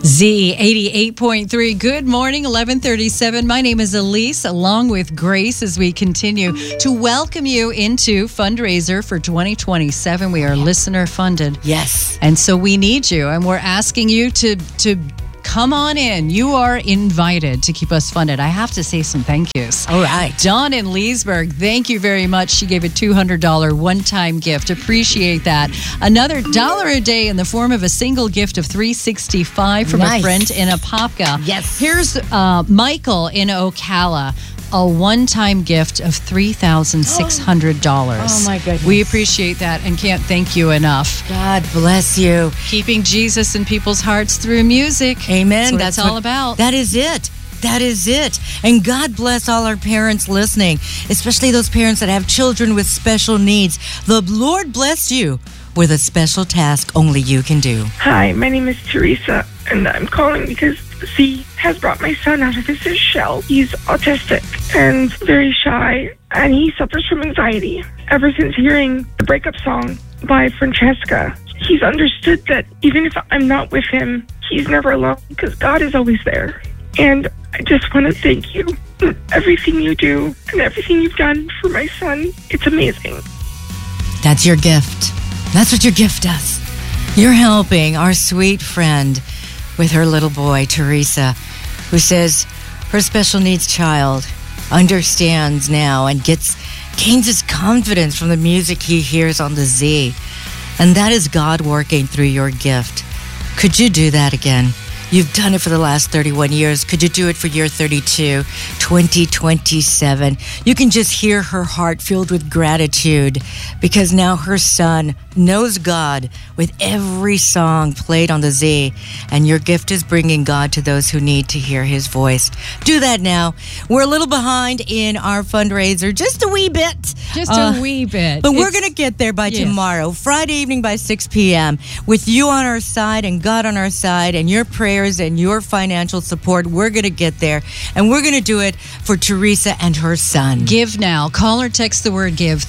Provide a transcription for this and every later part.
Z 88.3. Good morning, 11:37. My name is Elise, along with Grace, as we continue to welcome you into fundraiser for 2027. We are listener funded. Yes. And so we need you, and we're asking you to come on in. You are invited to keep us funded. I have to say some thank yous. All right. Dawn in Leesburg, thank you very much. She gave a $200 one-time gift. Appreciate that. Another $1 a day in the form of a single gift of $365 from a friend in Apopka. Yes. Here's Michael in Ocala. A one-time gift of $3,600. Oh, my goodness. We appreciate that and can't thank you enough. God bless you. Keeping Jesus in people's hearts through music. Amen. That's what it's all about. That is it. That is it. And God bless all our parents listening, especially those parents that have children with special needs. The Lord bless you with a special task only you can do. Hi, my name is Teresa, and I'm calling because Z has brought my son out of his shell. He's autistic and very shy, and he suffers from anxiety. Ever since hearing the breakup song by Francesca, he's understood that even if I'm not with him, he's never alone because God is always there. And I just want to thank you for everything you do and everything you've done for my son. It's amazing. That's your gift. That's what your gift does. You're helping our sweet friend with her little boy, Teresa, who says her special needs child understands now and gains his confidence from the music he hears on the Z. And that is God working through your gift. Could you do that again? You've done it for the last 31 years. Could you do it for year 32, 2027? You can just hear her heart filled with gratitude because now her son knows God with every song played on the Z, and your gift is bringing God to those who need to hear his voice. Do that now. We're a little behind in our fundraiser, just a wee bit. Just a wee bit. But we're going to get there by tomorrow, Friday evening by 6 p.m. with you on our side and God on our side and your prayers and your financial support. We're going to get there, and we're going to do it for Teresa and her son. Give now. Call or text the word give.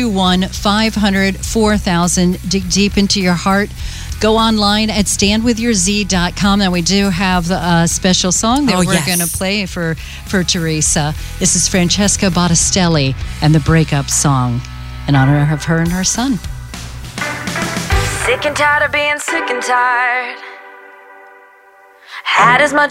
321-500-4000. Dig deep into your heart. Go online at standwithyourz.com. And we do have a special song that we're going to play for Teresa. This is Francesca Battistelli and the breakup song in honor of her and her son. Sick and tired of being sick and tired. Had as much